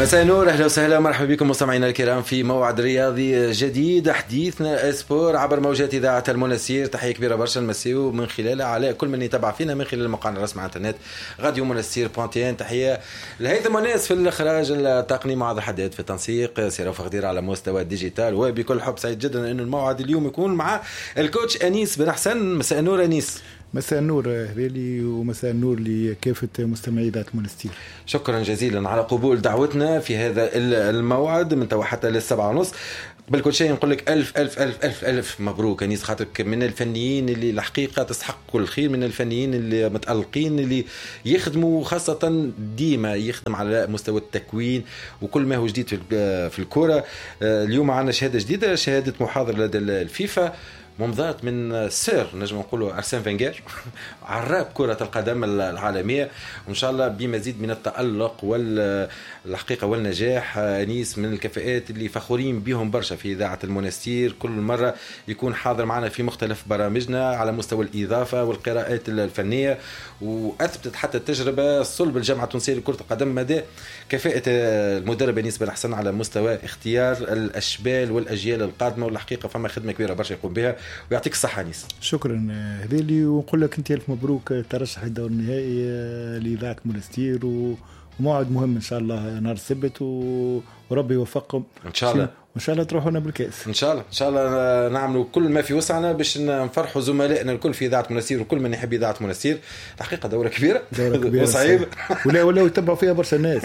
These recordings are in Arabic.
مساء النور، اهلا وسهلا مرحبا بكم مستمعينا الكرام في موعد رياضي جديد، حديثنا اسبور عبر موجات اذاعه المنستير. تحيه كبيره برشا نمسيو من خلالها على كل من يتابع فينا من خلال موقعنا الرسمي على الانترنت راديو منستير بوانتين. تحيه لهيثم وناس في الاخراج التقني، معاذ الحداد في التنسيق، سيرة فقدير على مستوى الديجيتال. وبكل حب سعيد جدا انه الموعد اليوم يكون مع الكوتش انيس بن حسن. مساء النور انيس. مساء النور هلالي ومساء النور لكافة مستمعي إذاعة المنستير. شكرا جزيلا على قبول دعوتنا في هذا الموعد من توا حتى لل7:30. قبل كل شيء نقول لك ألف ألف ألف ألف ألف مبروك أنيس، خاطرك من الفنيين اللي الحقيقة تستحق كل خير، من الفنيين اللي متألقين اللي يخدموا، خاصة ديما يخدم على مستوى التكوين وكل ما هو جديد في الكرة. اليوم معنا شهادة جديدة، شهادة محاضر لدى الفيفا ممضاة من سير نجم نقوله أرسين فينغير عراب كرة القدم العالمية، وإن شاء الله بمزيد من التألق والحقيقة والنجاح. أنيس من الكفاءات اللي فخورين بهم برشا في إذاعة المنستير، كل مرة يكون حاضر معنا في مختلف برامجنا على مستوى الإضافة والقراءات الفنية، وأثبتت حتى التجربة صلب الجامعة التونسية لكرة القدم مدى كفاءة المدرب أنيس بن حسن على مستوى اختيار الأشبال والأجيال القادمة، والحقيقة فما خدمة كبيرة برشا يقوم بها، ويعطيك الصحة أنيس. شكرا هذيلي، ونقول لك أنت ألف مبروك ترشح الدور النهائي لإذاعة منستير، وموعد مهم إن شاء الله نهار السبت، وربي يوفقكم إن شاء الله، وإن شاء الله تروحونا بالكأس إن شاء الله. إن شاء الله نعملوا كل ما في وسعنا باش نفرحوا زملائنا الكل في إذاعة منستير، وكل من يحب إذاعة منستير. الحقيقة دورة كبيرة وصعيبة ولا يتبعوا فيها برشا الناس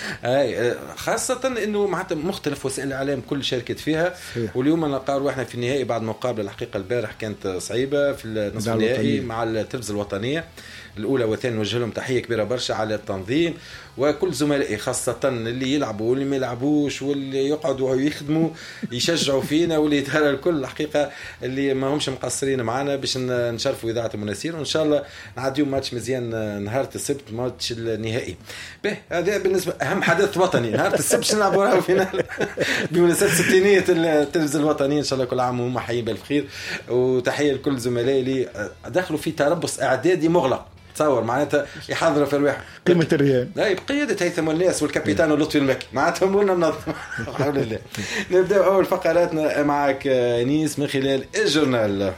أي خاصة إنه معناتها مختلف وسائل الإعلام كل شركة فيها. واليوم نلقاو إحنا في النهائي بعد مقابلة الحقيقة البارح كانت صعيبة في النصف النهائي مع التلفزة الوطنية الأولى والثانية. نوجه لهم تحية كبيرة برشا على التنظيم، وكل زملائي خاصة اللي يلعبوا واللي ما يلعبوش واللي يقعدوا ويخدموا يشجعوا فينا، واللي يتهرى الكل الحقيقة اللي ما همش مقصرين معنا باش نشرفوا إذاعة المنستير، وإن شاء الله نعديو ماتش مزيان نهار السبت، ماتش النهائي. به هذا بالنسبة أهم حدث وطني نهار السبت نلعبوا راهو فينال بمناسبة ستينية التلفزة الوطنية. إن شاء الله كل عام وهم حيين بالف خير، وتحية لكل زملائي اللي دخلوا في تربص إعدادي مغلق. تصور معناتها يحضروا في الواحد قيمة الريال بقيادة هيثم والناس والكابيتان ولطفي المكي معناتها مولنا منظم. الحمد لله. نبدأ أول فقراتنا معك أنيس من خلال الجورنال.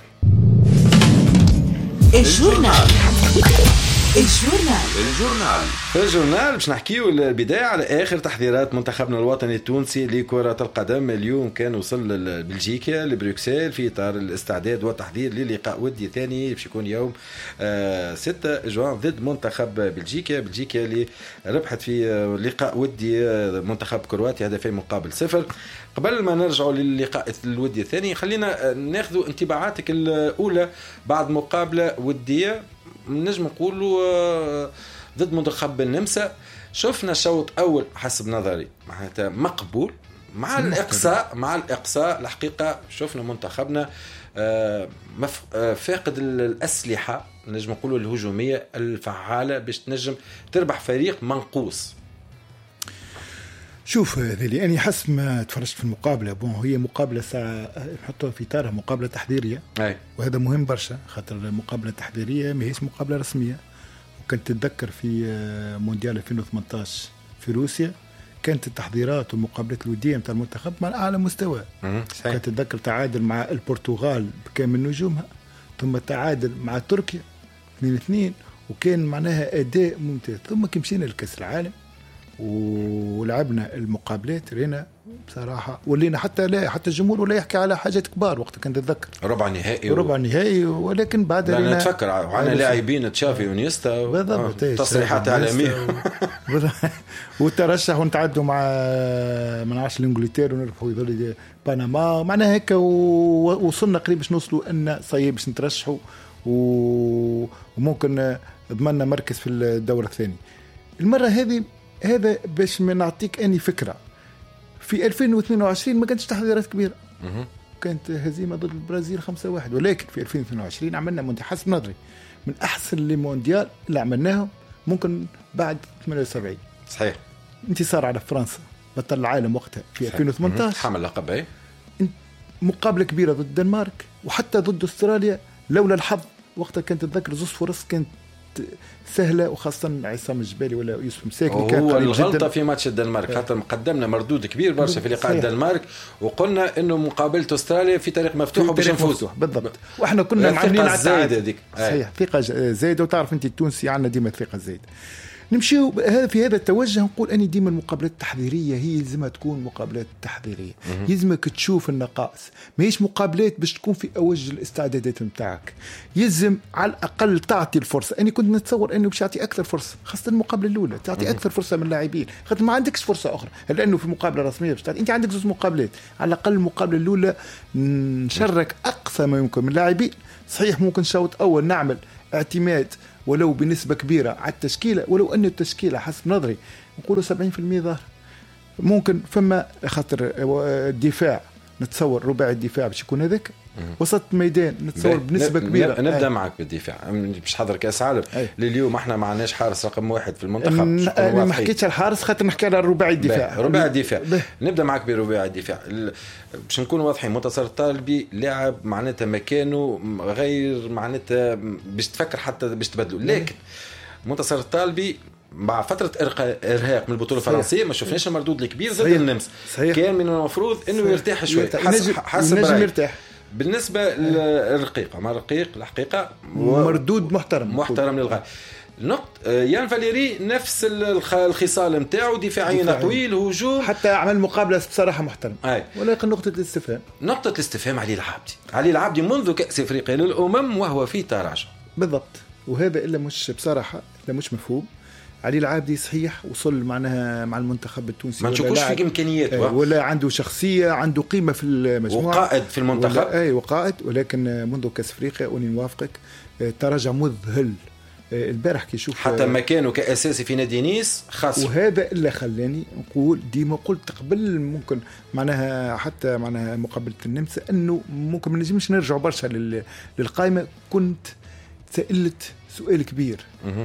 الجورنال باش نحكيو البداية على آخر تحضيرات منتخبنا الوطني التونسي لكرة القدم. اليوم كان وصل بلجيكا لبروكسل في إطار الاستعداد والتحضير للقاء ودي ثاني باش يكون يوم 6 جوان ضد منتخب بلجيكا اللي ربحت في لقاء ودي منتخب كرواتيا هدفين مقابل 0. قبل ما نرجعوا للقاء الودي الثاني خلينا ناخذوا انطباعاتك الأولى بعد مقابلة ودية نجم نقولوا ضد منتخب النمسا. شفنا شوط أول حسب نظري معناتها مقبول مع الإقصاء الحقيقة شفنا منتخبنا فاقد الأسلحة نجم نقولوا الهجومية الفعالة باش تنجم تربح فريق منقوص. شوف ذلي أنا حسب ما تفرجت في المقابلة هي مقابلة ساعة نحطها في إطارها مقابلة تحضيرية وهذا مهم برشا خاطر المقابلة التحضيرية ما هيش مقابلة رسمية. وكنت تتذكر في مونديال 2018 في روسيا كانت التحضيرات والمقابلات الودية متاع المنتخب على أعلى مستوى. كنت تتذكر تعادل مع البرتغال بكامل نجومها، ثم تعادل مع تركيا 2-2 وكان معناها أداء ممتاز. ثم كمشينا لكأس العالم ولعبنا المقابلات رينا بصراحة ولينا حتى الجمهور ولا يحكي على حاجات كبار وقت كنت أتذكر ربع نهائي ولكن بعد رينا نتفكر عنا لاعبين تشافي ونيستا بالضبط تصريحات عالمية وترشح ونتعدوا مع من 10 لإنجلترا ونربحوا يظل بنما معناها هيك ووصلنا قريب باش نوصلوا أن صيب باش نترشحوا وممكن ضمننا مركز في الدورة الثانية. المرة هذا باش ما نعطيك أني فكرة. في 2022 ما كانتش تحضيرات كبيرة، كانت هزيمة ضد البرازيل 5-1، ولكن في 2022 عملنا مونديال حسب نظري من أحسن المونديال اللي عملناهم ممكن بعد 78. صحيح. انتصار على فرنسا بطل العالم وقتها في 2018 حمل لقب مقابلة كبيرة ضد الدنمارك وحتى ضد أستراليا لولا الحظ وقتها كانت تذكر زوز فرص كانت سهله، وخاصه عصام الجبالي ولا يوسف مساكني هو الغلطه في ماتش الدنمارك، خاطر قدمنا مردود كبير برشا في لقاء الدنمارك، وقلنا انه مقابله استراليا في طريق مفتوح وباش نفوز بالضبط، واحنا كنا معاملين على الزايده هذيك. صحيح، ثقه زايده، وتعرف انت التونسي عندنا ديما ثقه زايده. نمشيو في هذا التوجه، نقول اني ديما المقابلات التحضيريه هي لازمها تكون مقابلات تحضيريه، يلزمك تشوف النقائص، ماهيش مقابلات باش تكون في اوج الاستعدادات نتاعك، يلزم على الاقل تعطي الفرصه. انا كنت نتصور انه باش تعطي اكثر فرصه، خاصه المقابله الاولى تعطي اكثر فرصه من اللاعبين، خاطر ما عندكش فرصه اخرى، لانه في مقابله رسميه باش انت عندك زوج مقابلات، على الاقل المقابله الاولى نشرك اقصى ما يمكن من اللاعبين. صحيح ممكن شوط اول نعمل اعتماد ولو بنسبة كبيرة على التشكيلة، ولو أن التشكيلة حسب نظري نقولوا 70% ظهر، ممكن فما خاطر الدفاع نتصور رباعي الدفاع باش يكون هذاك، وسط ميدان نتصور بنسبة كبيرة. نبدأ معك بالدفاع، باش حضر كأس عالم لليوم احنا ما عندناش حارس رقم 1 في المنتخب. أنا ما حكيتش على الحارس، خاطر نحكي على رباعي الدفاع. رباعي الدفاع نبدأ معك برباعي الدفاع، باش نكونوا واضحين. منتصر الطالبي لاعب معناتها مكانه غير معناتها باش تفكر حتى باش تبدلوا، لكن منتصر الطالبي مع فترة إرهاق من البطولة الفرنسية ما شفناش المردود الكبير ضد النمس، كان من المفروض إنه يرتاح شوي، حسب يرتاح. بالنسبة للرقيقة مع الرقيق الحقيقة مردود محترم للغاية. يان فاليري نفس الخصال نتاعو، دفاعيا طويل، هجوم، حتى عمل مقابله بصراحه محترم. ولكن نقطه الاستفهام علي العابدي منذ كأس افريقيا للامم وهو في تراجع بالضبط، وهذا الا مش بصراحه الا مش مفهوم. علي العابدي صحيح وصل معناها مع المنتخب التونسي، ما نشوفوش في امكانياته ولا عنده شخصيه، عنده قيمه في المجموعه، وقائد في المنتخب وقائد، ولكن منذ كأس افريقيا واني نوافقك تراجع مذهل. البارح كي شوف حتى مكانه كأساسي في نادي نيس خاص، وهذا اللي خلاني نقول ديما قلت قبل ممكن معناها حتى معناها مقابلة النمسا انه ممكن ما نجمش نرجعوا برشا للقائمة. كنت سألت سؤال كبير،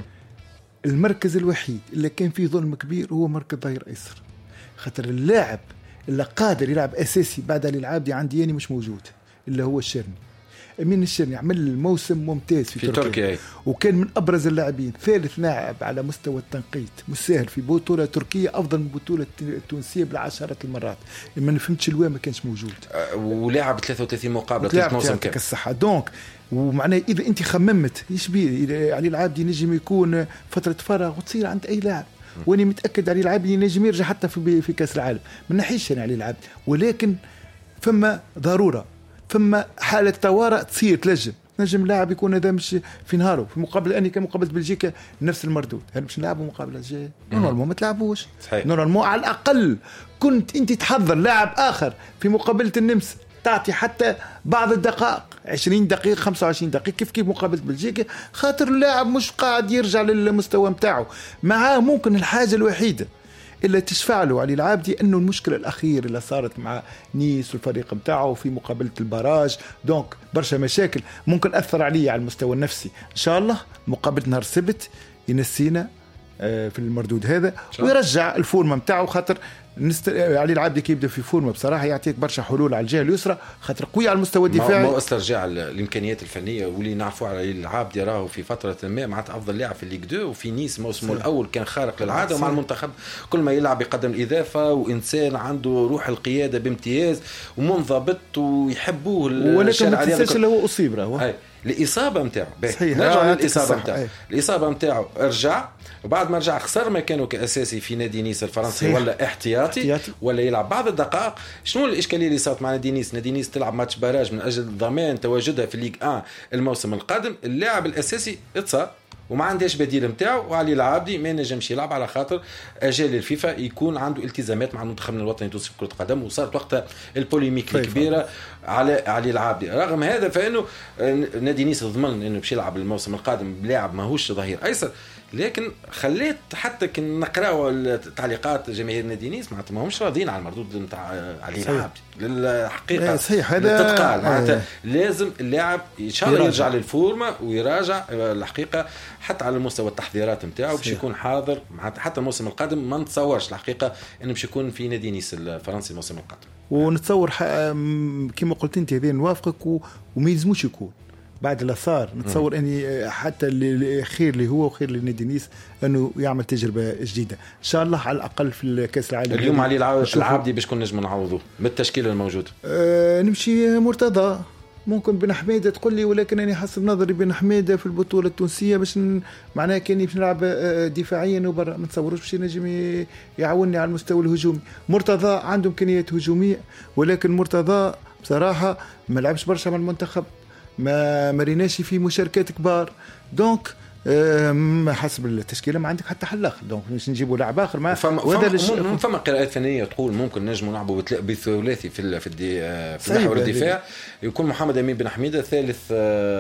المركز الوحيد اللي كان فيه ظلم كبير هو مركز ظهير ايسر، خاطر اللاعب اللي قادر يلعب اساسي بعد علي العابدي عندي يعني مش موجود، اللي هو الشرني. أمين الشرني عمل الموسم ممتاز في تركيا، وكان من أبرز اللاعبين، ثالث لاعب على مستوى التنقيط، مساهل في بطولة تركيا أفضل من البطولة التونسية بالعشرات المرات. ما نفهمتش الوين ما كانش موجود، ولعب 33 مقابلة 3 موسم كامل الصحة. دونك ومعناه إذا أنت خممت يشبيه علي العابدي نجم يكون فترة فراغ وتصير عند أي لاعب، وأنا متأكد علي العابدي نجم يرجع حتى في كأس العالم، من ناحيش أنا علي العابدي، ولكن فما ضرورة، ثم حالة طوارئ تصير نجم لاعب يكون هذا مش في نهاره في مقابلة أني كمقابلة بلجيكا نفس المردود. هل باش نلعبوا مقابلة جاية؟ نورمالمون ما تلعبوش، نورمالمون على الأقل كنت أنت تحضر لاعب آخر في مقابلة النمس، تعطي حتى بعض الدقائق 20 دقيقة 25 دقيقة كيف مقابلة بلجيكا، خاطر اللاعب مش قاعد يرجع للمستوى متاعه. معاه ممكن الحاجة الوحيدة إلا تشفع له علي العابدي أنه المشكلة الأخيرة اللي صارت مع نيس والفريق متاعه في مقابلة البراج، دونك برشا مشاكل ممكن أثر عليه على المستوى النفسي. إن شاء الله مقابلة نهار السبت ينسينا في المردود هذا ويرجع الفورمة متاعه، خاطر علي العابدي كي يبدا في فورمه بصراحه يعطيك برشا حلول على الجهه اليسرى، خاطر قوي على المستوى الدفاعي. ما استرجع الامكانيات الفنيه واللي نعرفوا على العابدي راهو في فتره ما معناتها افضل لاعب في الليغ 2 وفي نيس موسمه الاول كان خارق للعاده، ومع المنتخب كل ما يلعب يقدم الاضافه، وانسان عنده روح القياده بامتياز ومنضبط ويحبوه. ولكن ما تنساش اللي هو اصيب راهو الإصابة متاعه. نرجع للإصابة متاعه. الإصابة متاعه رجع، وبعد ما رجع خسر مكانه كأساسي في نادي نيس الفرنسي ولا احتياطي ولا يلعب بعض الدقائق. شنو الإشكالية اللي صارت مع نادي نيس؟ نادي نيس تلعب ماتش باراج من أجل ضمان تواجدها في الليغ 1 الموسم القادم. اللاعب الأساسي اتصاب وما عندهاش بديل متاعه، وعلي العابدي ما نجمش يلعب على خاطر اجال الفيفا يكون عنده التزامات مع منتخبنا الوطني التونسي في كرة القدم، وصارت وقتها البوليميك الكبيرة على علي العابدي. رغم هذا فانه نادي نيس ضمن انه باش يلعب الموسم القادم بلاعب ماهوش ظهير ايسر، لكن خليت حتى كي نقراو التعليقات جماهير نادي نيس معناتها ما همش راضيين على المردود نتاع علي العابدي. للحقيقه صحيح هذا تتقال معناتها لازم اللاعب ان شاء الله يرجع للفورمه ويراجع الحقيقه حتى على مستوى التحضيرات نتاعو باش يكون حاضر معناتها حتى الموسم القادم. ما نتصورش الحقيقه انه باش يكون في نادي نيس الفرنسي الموسم القادم، ونتصور كما قلت انت هذين نوافقك وما يلزموش يكون بعد اللي صار نتصور اني حتى اللي خير اللي هو وخير لنادي نيس انه يعمل تجربه جديده ان شاء الله على الاقل في كاس العالم. اليوم علي العابدي باش كنا نجم نعوضوه بالتشكيله الموجود. نمشي مرتضى ممكن بن حميدة تقول لي، ولكن أنا حسب نظري بن حميدة في البطولة التونسية باش معناها كان باش نلعب دفاعيا وبرا، ما نتصوروش باش ينجم يعاونني على المستوى الهجومي. مرتضى عنده إمكانيات هجومية، ولكن مرتضى بصراحة ما لعبش برشا مع المنتخب، ما مريناش في مشاركات كبار، دونك حسب التشكيله ما عندك حتى حل اخر، دونك مش نجيبوا لاعب اخر. ما فما قراءات فنيه تقول ممكن نجموا نلعبوا بثلاثي في محور الدفاع، يكون محمد امين بن حميده ثالث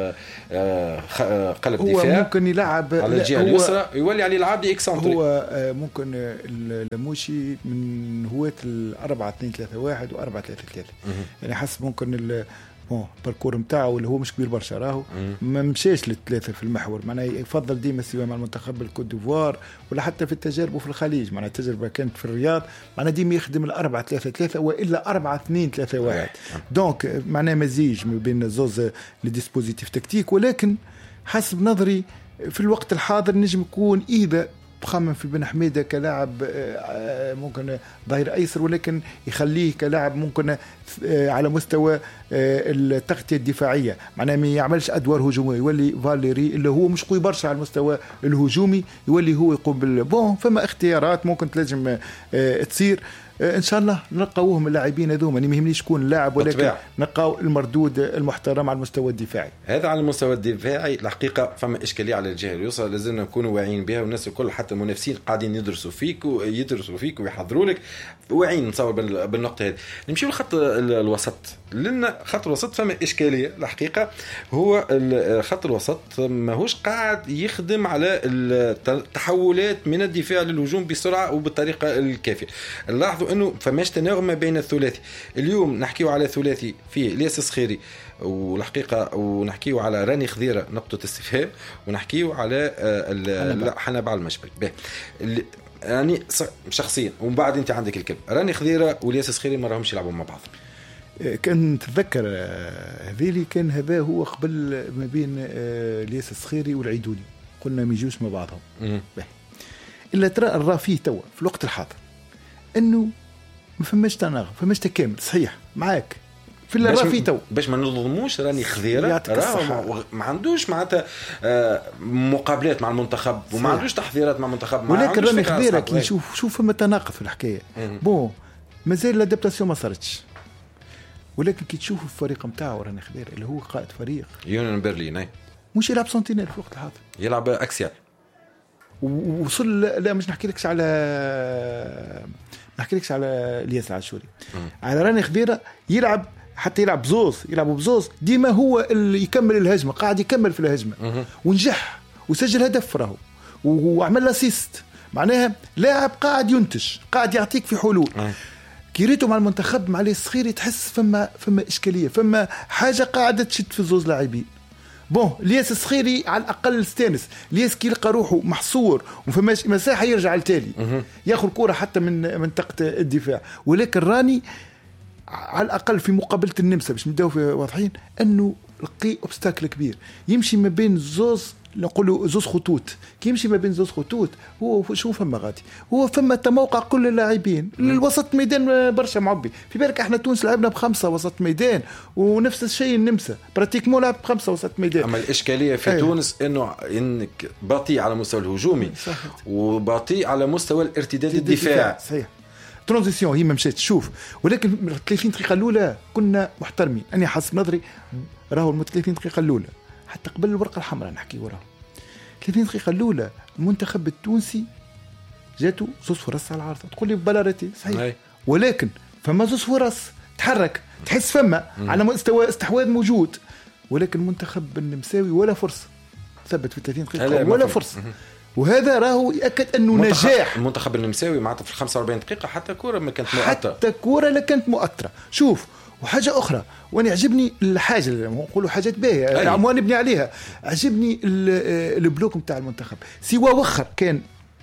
قلب دفاع، ممكن يلعب على الجهه اليسرى يولي علي العابدي اكسنتري. هو ممكن الموشي من هواة 4-2-3-1 و4-3-3 يعني حسب ممكن الباركور متاعه اللي هو مش كبير برشا، راهو ما مشاش للثلاثه في المحور، معناه يفضل ديما سواء مع المنتخب الكوت ديفوار ولا حتى في التجارب في الخليج، معناه التجربه كانت في الرياض معناه ديما يخدم 4-3-3 والا 4-2-3-1. دونك معناه مزيج ما بين زوز لديسبوزيتيف تكتيك، ولكن حسب نظري في الوقت الحاضر نجم يكون اذا بخمم في بن حميدة كلاعب ممكن ظهير أيسر، ولكن يخليه كلاعب ممكن على مستوى التغطية الدفاعية، معناه ما يعملش أدوار هجومية، يولي فاليري اللي هو مش قوي برشا على المستوى الهجومي، يولي هو يقوم بالبون. فما اختيارات ممكن تلزم تصير ان شاء الله نلقاوهم اللاعبين هذوما، ما يهمنيش شكون لاعب، ولكن نلقاو المردود المحترم على المستوى الدفاعي. هذا على المستوى الدفاعي الحقيقه فما اشكاليه على الجهه اليسرى لازمنا نكونوا واعيين بها، والناس الكل حتى المنافسين قاعدين يدرسوا فيك ويحضروا لك، واعيين نتصور بالنقطه هذه. نمشيو لخط الوسط، لان خط الوسط فما اشكاليه الحقيقه، هو خط الوسط ماهوش قاعد يخدم على التحولات من الدفاع للهجوم بسرعه وبالطريقه الكافيه. نلاحظوا انه فماش تناغم ما بين الثلاثي. اليوم نحكيو على ثلاثي فيه الياس الصخيري والحقيقه، ونحكيو على راني خضيره نقطه استفهام، ونحكيو على حنبع المشبك. يعني شخصيا ومن بعد انت عندك الكلب راني خضيره والياس الصخيري ما راهمش يلعبوا مع بعض. كان تتذكر هذيلي كان هذا هو قبل ما بين الياس الصخيري والعيدوني، قلنا ما يجوش مع بعضهم. الا ترى الرافيه توا في الوقت الحاضر انه ما فماش تناغم، فماش تكامل صحيح معاك في الرافي تو، باش ما نظلموش راني خضيره ما عندوش معناتها مقابلات مع المنتخب وما عندوش تحضيرات مع المنتخب، ولكن راني خضيره كي شوف فما تناقض في الحكايه. بون مازال الادابتاسيون ما صارتش، ولكن كي تشوف الفريق نتاعو راني خضيره اللي هو قائد فريق يونيون برلين مش يلعب سنتينير في الوقت الحاضر، يلعب اكسيال وصل. لا مش نحكي لكش على الياس العاشوري، على راني خضيره يلعب حتى يلعب بزوز ديما هو اللي يكمل الهجمه، قاعد يكمل في الهجمه ونجح وسجل هدف راهو وعمل اسيست، معناها لاعب قاعد ينتج، قاعد يعطيك في حلول. كيريتو مع المنتخب مع الصغير تحس فما اشكاليه، فما حاجه قاعده تشد في الزوز لاعبين. بون الياس الصخيري على الاقل استانس، الياس كي يلقى روحه محصور وفماش مساحه يرجع لتالي ياخذ كره حتى من منطقه الدفاع، ولكن راني على الاقل في مقابله النمسا باش نبداو في واضحين انه لقي اوبستاكل كبير يمشي ما بين زوز، نقولوا زوز خطوط، كي يمشي ما بين زوز خطوط هو شو فما غادي، هو فما تموقع كل اللاعبين الوسط ميدان برشا معبي. في بالك احنا تونس لعبنا ب5 وسط ميدان ونفس الشيء النمسا براتيكمون لعب ب5 وسط ميدان. اما الاشكاليه في تونس انك بطيء على مستوى الهجومي وبطيء على مستوى الارتداد الدفاعي. صحيح ترانزيسيون هي ما مشات تشوف، ولكن 30 دقيقه الاولى كنا محترمين. انا حسب نظري راهو 30 دقيقه الاولى حتى قبل الورقه الحمراء نحكي وراه 30 دقيقه الاولى المنتخب التونسي جاتو زوز فرص على العارضه، تقول لي بلارتي صحيح ولكن فما زوز فرص تحرك، تحس فما على مستوى استحواذ موجود، ولكن المنتخب النمساوي ولا فرصه ثبت في 30 دقيقه ولا فرصه. وهذا راهو يأكد أنه نجاح المنتخب النمساوي معناتها في 45 دقيقة حتى كورة ما كانت مؤثرة، حتى كورة لا كانت مؤثرة. شوف وحاجة أخرى وأنا عجبني الحاجة اللي نقولوا حاجات باهية العموان نبني عليها، عجبني البلوك متاع المنتخب سوا وخر كان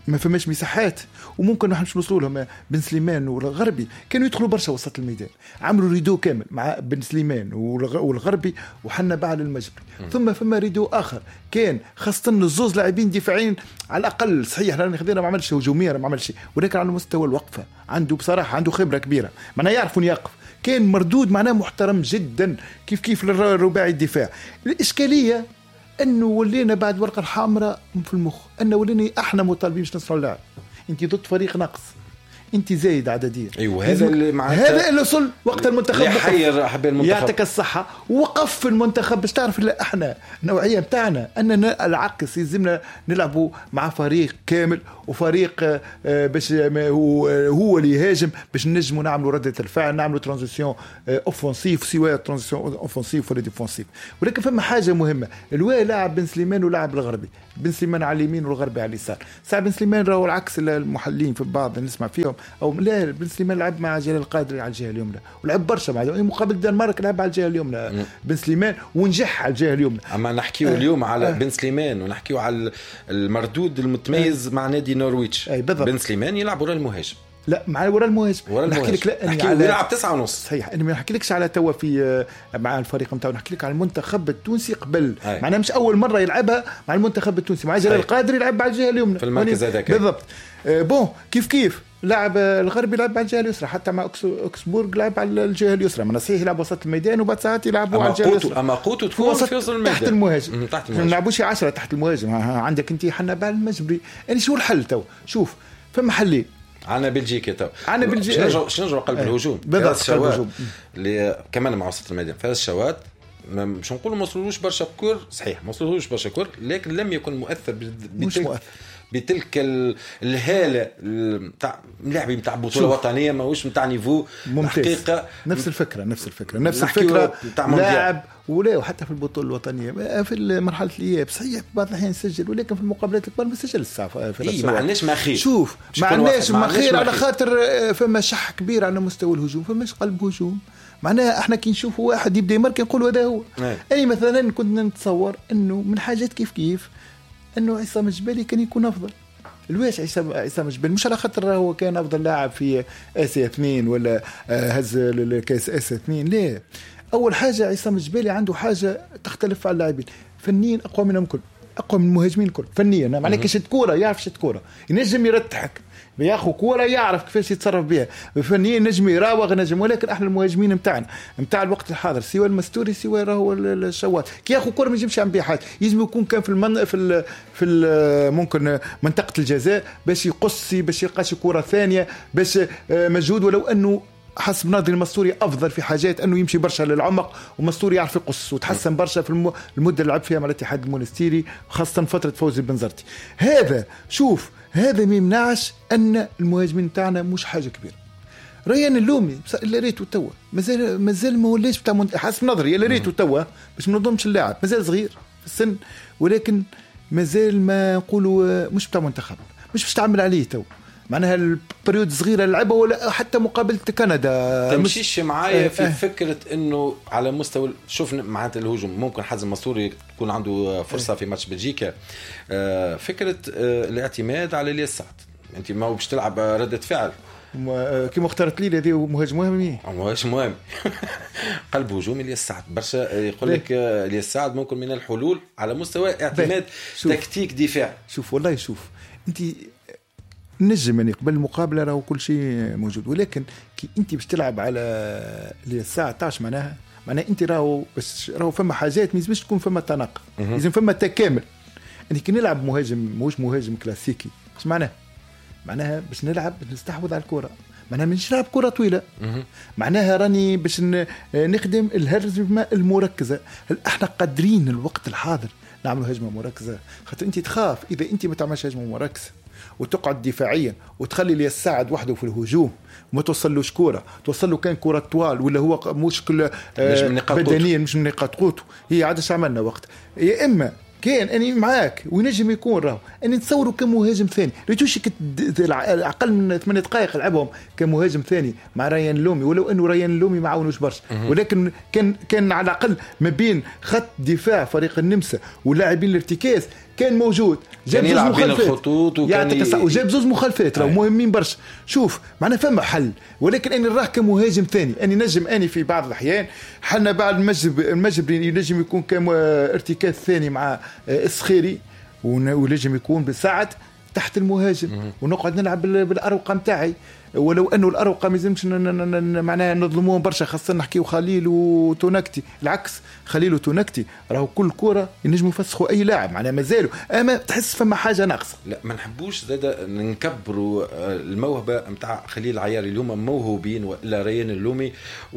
ما فماش مساحات، وممكن نحن مش نوصلوا لهم. بن سليمان والغربي كانوا يدخلوا برشا وسط الميدان، عملوا ريدو كامل مع بن سليمان والغربي وحنا بعد المجبري. ثم فما ريدو اخر كان خاصه الزوز لاعبين دفاعيين على الاقل، صحيح راني خدينا ما عملش هجوميه ما عملش شيء، ولكن على مستوى الوقفه عنده بصراحه عنده خبره كبيره، معناه يعرفون يقف، كان مردود معناه محترم جدا كيف للرباعي الدفاع. الاشكاليه انه ولينا بعد ورقه حمراء في المخ، انه ولينا احنا مطالبين باش نصنعوا اللاعب. انت ضد فريق ناقص، انت زايد عدديا. ايوه هذا اللي هذا اللي وصل وقت المنتخب يحير حب المنتخب. يعطيك الصحه، وقف في المنتخب باش تعرف لا احنا النوعيه بتاعنا اننا العكس، يلزمنا نلعبوا مع فريق كامل وفريق باش هو اللي يهاجم باش نجموا نعملوا رده الفعل، نعملوا ترانزيسيون اوفنسيف سواء ترانزيسيون اوفنسيف ولا ديفونسيف. ولكن فما حاجه مهمه، الواي لاعب بن سليمان ولاعب الغربي، بن سليمان على اليمين والغربي على اليسار. ساعه بن سليمان راهو العكس المحللين في بعض نسمع فيهم، او لا بن سليمان لعب مع جلال القادري على الجهه اليمنى ولعب برشا مع مقابل الدنمارك لعب على الجهه اليمنى بن سليمان ونجح على الجهه اليمنى. اما نحكيو اليوم على بن سليمان ونحكيو على المردود المتميز مع نادي نورويتش. بن سليمان يلعب ورا المهاجم، لا مع ورا المهاجم. نحكي لك لا نحكي يلعب 9.5 صحيح. انا ما نحكي لكش على توا في مع الفريق نتاعو، نحكي لك على المنتخب التونسي قبل، معناها مش اول مره يلعبها مع المنتخب التونسي، مع جلال القادري يلعب على الجهه اليمنى في المركز هذاك بالضبط. بون كيف لعب الغربي يلعب على الجهه اليسرى، حتى مع اوكسبورغ لعب على الجهه اليسرى، من صحيح يلعب وسط الميدان وبعد ساعات يلعبوا على الجهه اليسرى. اما قوتو تكون في وسط الميدان تحت المهاجم، ما نلعبوش 10 تحت المهاجم. عندك انت حنا بعد المجبري، يعني شو الحل تو؟ شوف فما حلين. عنا بلجيكا تو، عنا بلجيكا شنو قلب الهجوم بالضبط، قلب الهجوم اللي كمان مع وسط الميدان. فاز الشوات مش نقول ما وصلوش برشا كور، صحيح ما وصلوش برشا كور، لكن لم يكن مؤثر بتلك الهاله نتاع لاعبين نتاع بطوله وطنيه، ماهوش نتاع نيفو حقيقه. نفس الفكره لاعب ولا وحتى في البطوله الوطنيه في مرحله الاياب صحيح بعض الاحيان يسجل، ولكن في المقابلات الكبار ما يسجل الساعه في ما عندناش ما خير. شوف ما عندناش ما خير على خاطر فما شح كبير على مستوى الهجوم، فماش قلب هجوم. معناها احنا كي نشوفوا واحد يبدا يمارك نقولوا هذا هو. اي مثلا كنا نتصور انه من حاجات كيف انه عصام الجبالي كان يكون افضل. الواش عصام الجبالي مش على خاطر هو كان افضل لاعب في اسيا 2 ولا هز الكاس اسيا 2، لا. اول حاجه عصام الجبالي عنده حاجه تختلف على اللاعبين، فنيا اقوى منهم كل، اقوى من المهاجمين الكل فنيا. معناه كي يشد كوره يعرف يشد كوره، ينجم يرتحك بياخذ كوره يعرف كيفاش يتصرف بها، فنيا نجم يراوغ نجم. ولكن احنا المهاجمين نتاع الوقت الحاضر سواء المستوري سواء راهو الشوات كي ياخذ كوره ما ينجمش يعمل بها حاجه، يلزم يكون كان في ممكن منطقه الجزاء باش يقصي باش يلقاش كوره ثانيه باش مجهود. ولو انه حسب ناظري المستوري افضل في حاجات انه يمشي برشا للعمق، ومستوري يعرف يقص وتحسن برشا في المده اللي لعب فيها مع الاتحاد المونستيري خاصه فتره فوزي البنزرتي. هذا شوف هذا ما يمنعش ان المهاجمين تاعنا مش حاجه كبيره. ريان اللومي اللي ريتو توا مازال ما ولاش بتاع حسب نظري اللي ريتو توا باش ما نظلمش اللاعب، مازال صغير في السن، ولكن مازال ما نقولوا مش بتاع منتخب، مش باش تعمل عليه توا. معناها البريود صغيرة لعبة ولا حتى مقابلة كندا تمشيش معايا في فكرة انه على مستوى شوف معناتها الهجوم ممكن حازم مستوري تكون عنده فرصة في ماتش بلجيكا. فكرة الاعتماد على الياس سعد، انت ما هو باش تلعب ردة فعل كيما اختارت لي هذه مهاجم مهم قلب هجومي الياس سعد برشا. يقول لك الياس سعد ممكن من الحلول على مستوى اعتماد تكتيك دفاع. شوف والله شوف انت نجم يعني قبل المقابله راهو كل شيء موجود، ولكن كي انت باش تلعب على الساعه 11 معناها انت راهو فما حاجات ما لازمش تكون فما تناقض، لازم فما تكامل. انت كي نلعب مهاجم مش مهاجم كلاسيكي ايش معناها باش نلعب نستحوذ على الكره، معناها مش نلعب كره طويله، معناها راني باش نخدم الهجمه المركزه. هل احنا قادرين الوقت الحاضر نعمل هجمه مركزه؟ خاطر انت تخاف اذا انت ما تعملش هجمه مركزه وتقعد دفاعيا وتخلي لي الساعد وحده في الهجوم وما توصلوش كوره، توصل له كان كره طوال ولا هو مشكله بدنيا مش من نقاط قوته. هي عادش عملنا وقت يا اما كان اني معاك وينجم يكون راهو اني نتصوروا كمهاجم ثاني ريتوش اقل من 8 دقائق لعبهم كمهاجم ثاني مع ريان اللومي، ولو انه ريان اللومي ما عاونوش برشا، ولكن كان على الاقل ما بين خط دفاع فريق النمسا ولاعبين الارتكاز كان موجود، جاب زوج مخالفات وجاب زوج مخالفات راهو مهمين برشا. شوف معناها فما حل، ولكن أنا نراه كمهاجم ثاني. أنا نجم أنا في بعض الأحيان حنا بعد المجبري ينجم يكون كارتكاز ثاني مع السخيري، ونجم يكون بساعد تحت المهاجم ونقعد نلعب بالأروقة متاعي. ولو انه الاروقه ما يلزمش معناها نظلموهم برشا، خاصه نحكيو خليل وتونكتي. العكس، خليل وتونكتي راهو كل كره ينجموا يفسخوا اي لاعب، معناها مازالوا اما تحس فما حاجه ناقصه. لا ما نحبوش زاد نكبروا الموهبه نتاع خليل العياري اللي هما موهوبين، والا ريان اللومي،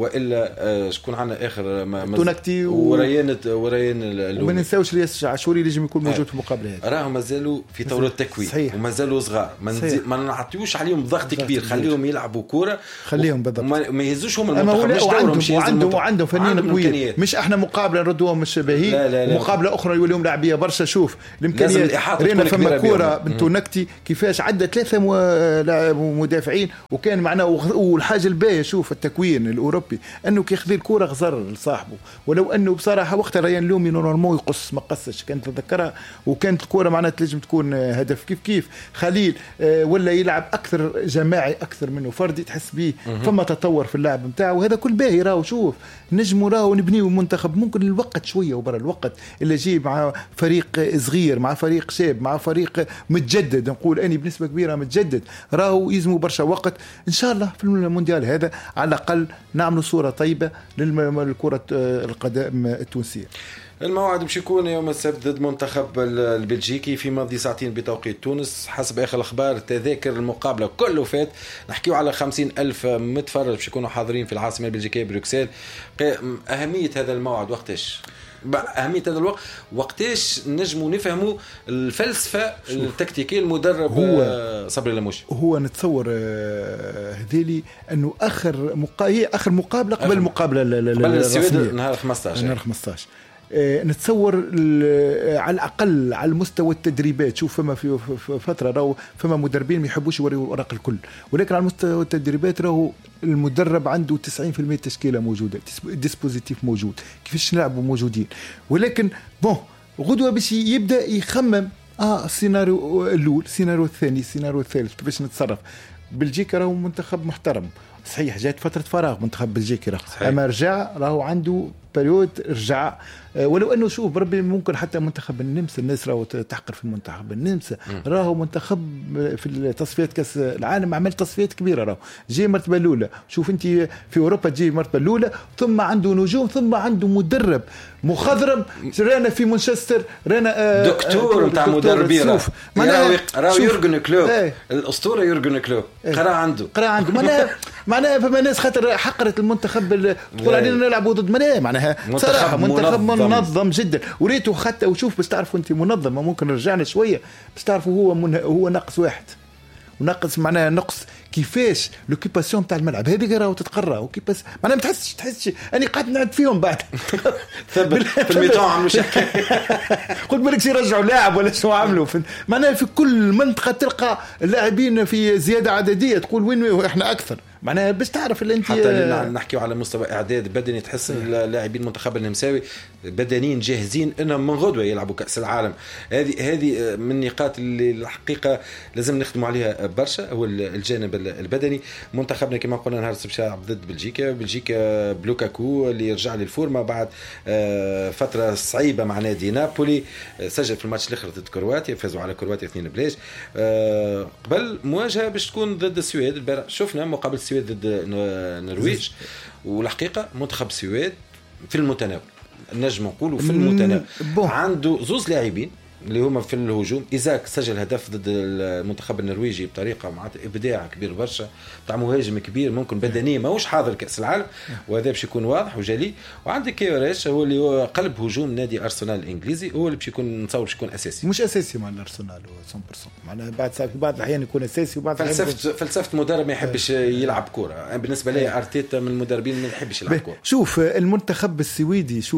والا شكون عندنا اخر تونكتي وريان اللومي. وما ننساوش رياس عاشوري اللي يجب يكون موجود في المقابله هذه. راهم مازالوا في طور التكوين ومازالوا صغار، ما نعطيوش عليهم ضغط كبير، خليهم يلعبوا كوره، خليهم بالضبط ما يهزوش هم المنتخب. وعندهم فنانين قويين، مش احنا مقابله نردوهم مش باهيين، مقابله اخرى يوليهم لاعبيه برشا. شوف الامكانيات رينا فما كوره بنتو نكتي كيفاش عدى 3 مدافعين وكان معنا. والحاجه الباهيه شوف التكوين الاوروبي انه كيخذ الكوره غزر لصاحبه، ولو انه بصراحه وقت ريان لومي نورمال يقص ما قصش، كانت تذكرها وكانت الكوره معناتها تنجم تكون هدف. كيف خليل ولا يلعب اكثر جماعي اكثر منه فردي، تحس بيه فما تطور في اللعب نتاعه، وهذا كل باهي. راهو شوف نجموا راهو نبنيو منتخب، ممكن الوقت شويه وبرا الوقت اللي جي مع فريق صغير، مع فريق شاب، مع فريق متجدد، نقول اني بنسبه كبيره متجدد، راهو يزموا برشا وقت. ان شاء الله في المونديال هذا على الاقل نعملوا صوره طيبه للكره القدم التونسيه. الموعد باش يكون يوم السبت ضد منتخب البلجيكي في ماضي ساعتين بتوقيت تونس. حسب آخر الأخبار تذاكر المقابلة كله فات، نحكيو على 50,000 متفرج باش يكونوا حاضرين في العاصمة البلجيكية بروكسل. أهمية هذا الموعد وقتاش؟ أهمية هذا الوقت وقتاش نجموا نفهموا الفلسفة التكتيكية المدرب هو صبري لموشي. هو نتصور هذيلي أنه آخر مقابلة قبل المقابلة الرسمية نهار 15. نتصور على الأقل على المستوى التدريبات. شوف فما في فترة راهو فما مدربين ما يحبوش يوريوا الورق الكل، ولكن على مستوى التدريبات راهو المدرب عنده 90% تشكيلة موجودة، ديسبوزيتيف موجود، كيفاش نلعبوا موجودين. ولكن غدوة باش يبدأ يخمم السيناريو الأول، السيناريو الثاني، السيناريو الثالث، كيفاش نتصرف. بلجيكا راهو منتخب محترم صحيح، جات فترة فراغ منتخب بلجيكا أما رجع راهو عنده بريود رجع. ولو انه شوف بربي ممكن حتى منتخب النمسا، الناس راهو تحقر في المنتخب النمسا، راهو منتخب في تصفيات كاس العالم عمل تصفيات كبيره، راهو جي مرتبه الاولى. شوف انت في اوروبا تجي مرتبه الاولى، ثم عنده نجوم، ثم عنده مدرب مخضرم. رانا في مانشستر رانا دكتور نتاع مدربين، راهو يورجن كلوب الاسطوره، يورجن كلوب قرا عنده معناها فما ناس خاطر حقرت المنتخب تقول علينا نلعبوا ضد معناها صراحه منتخب منظم جدا. وريته حتى وشوف بس تعرفوا انت منظم، ممكن رجعنا شويه بس تعرفوا هو ناقص واحد، وناقص معناها نقص كيفاش لوكيباسيون تاع الملعب هذه راهو تتقرا وكيفاش معناها ما تحسش اني قاعد نعد فيهم بعد ثبت في الميطان عملوا شك قلت بالك يرجعوا لاعب ولا شو عملوا معناها في كل منطقه تلقى اللاعبين في زياده عدديه، تقول وين احنا اكثر معناها باش تعرف اللي انت حتى نحكيو على مستوى اعداد بدني، تحس اللاعبين المنتخب النمساوي بدنيين جاهزين انهم من غدوه يلعبوا كاس العالم. هذه من النقاط اللي الحقيقه لازم نخدموا عليها برشا، هو الجانب البدني. منتخبنا كما قلنا نهار السبت ضد بلجيكا بلوكاكو اللي يرجع للفورمه بعد فتره صعيبه مع نادي نابولي، سجل في الماتش الاخر ضد كرواتيا، فازوا على كرواتيا 2-0. قبل مواجهه باش تكون ضد السويد البارح شفنا مقابل السويد ضد النرويج، والحقيقه منتخب السويد في المتناول، نجم نقولوا في المتناول. عنده زوز لاعبين اللي هما في الهجوم. إيزاك سجل هدف ضد المنتخب النرويجي بطريقة مع إبداع كبير برشا، تاع مهاجم كبير ممكن بدنيا ماهوش حاضر كأس العالم، وهذا باش يكون واضح وجلي. وعندك كيوريش هو اللي هو قلب هجوم نادي أرسنال الإنجليزي، هو اللي باش يكون نتصور باش يكون أساسي، مش أساسي مع الأرسنال 100%، معناها بعض الأحيان يكون أساسي وبعض فلسفة مدرب ما يحبش يلعب كورة. بالنسبة لي أرتيتا من المدربين ما يحبش يلعب كورة. شوف المنتخب السويدي، شوف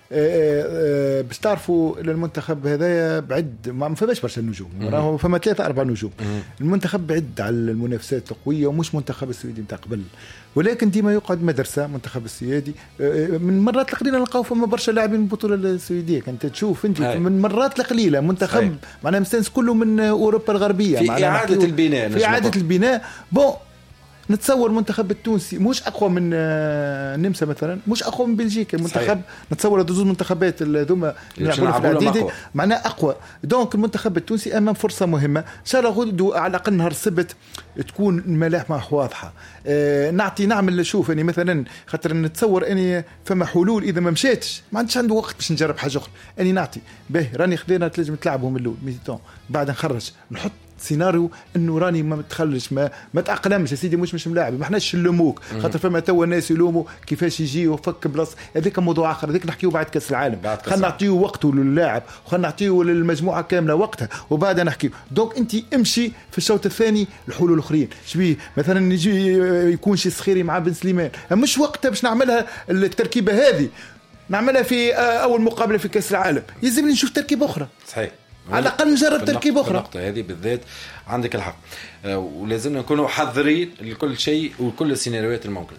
باش تعرفوا المنتخب هذايا بعد ما فماش برشا نجوم، راهو فما 3-4 نجوم. المنتخب بعد على المنافسات القويه ومش منتخب السويدي نتاع قبل، ولكن ديما يقعد مدرسه منتخب السويدي. من مرات القليله نلقاو فما برشا لاعبين من البطوله السويديه، كنت تشوف انت من مرات القليله منتخب معناها مستانس كله من اوروبا الغربيه في اعاده البناء. في اعاده البناء. بون نتصور المنتخب التونسي مش اقوى من النمسا مثلا، مش اقوى من بلجيكا. المنتخب نتصور هذو زوج منتخبات هذوما يلعبون في العديد معناه اقوى. دونك المنتخب التونسي امام فرصه مهمه ان شاء الله غدو على الاقل نهار السبت تكون الملاحمه واضحه. نعمل شوف اني مثلا خاطر نتصور اني فما حلول اذا ما مشاتش ما عندش عنده وقت باش نجرب حاجه اخرى. اني نعطي به راني خدينا تلزم تلعبهم من الاول ميتون، بعد نخرج نحط سيناريو انه راني ما متخلش ما تاقلمش يا سيدي، مش ملاعب ما حناش نلوموك خاطر فما توا الناس يلوموا كيفاش يجي وفك بلاص. هذاك موضوع اخر، هذاك نحكيو بعد كاس العالم. خلينا نعطيو وقته للاعب وخلينا نعطيو للمجموعه كامله وقتها وبعدها نحكيو. دونك انت امشي في الشوط الثاني الحلول الاخرين شبيه مثلا يجي يكون شي صخيري مع بن سليمان، مش وقتها باش نعملها التركيبه هذه، نعملها في اول مقابله في كاس العالم. يلزمني نشوف تركيبه اخرى صحيح، على الأقل نجرب تركيب أخرى. النقطة هذه بالذات عندك الحق، ولازم نكونوا حذرين لكل شيء وكل السيناريوهات الممكنة.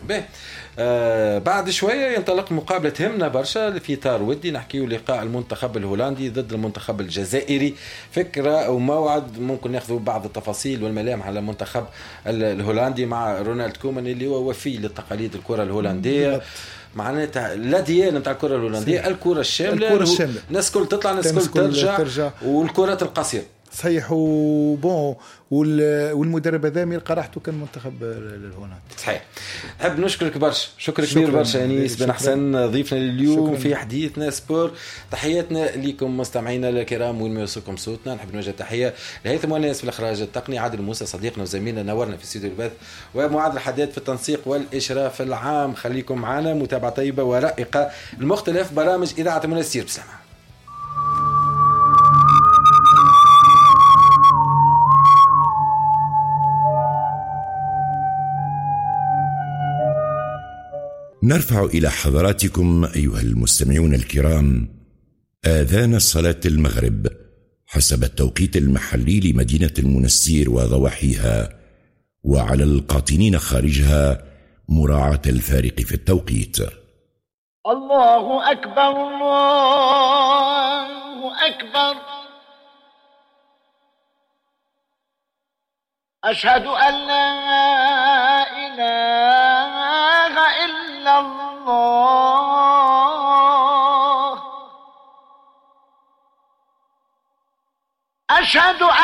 بعد شوية ينطلق مقابلة تهمنا برشا في إطار ودي، نحكيه لقاء المنتخب الهولندي ضد المنتخب الجزائري. فكرة أو موعد ممكن ناخذوا بعض التفاصيل والملامح على المنتخب الهولندي مع رونالد كومان اللي هو وفي لتقاليد الكرة الهولندية. معناتها لا ديانة نتاع الكرة الهولندية، الكرة الشاملة، الناس كل تطلع الناس كل ترجع والكرة القصيرة. صحيح. وبون والمدرب هذا يلقى راحته كان منتخب الهولندي. صحيح. نحب نشكرك برشا، شكر كبير برشا انيس بن حسن ضيفنا لليوم في حديثنا سبور. تحياتنا لكم مستمعينا الكرام وين ما يوصلكم صوتنا. نحب نوجه تحيه لهيثم وناس في الاخراج التقني، عادل موسى صديقنا وزميلنا نورنا في استوديو البث، ومعاذ الحداد في التنسيق والاشراف العام. خليكم معنا، متابعه طيبه ورائقه المختلف برامج اذاعه المنستير. بسلامه. نرفع إلى حضراتكم أيها المستمعون الكرام آذان صلاة المغرب حسب التوقيت المحلي لمدينة المنستير وضواحيها، وعلى القاطنين خارجها مراعاة الفارق في التوقيت. الله أكبر الله أكبر، أشهد أن لا إله إلا الله، أشهد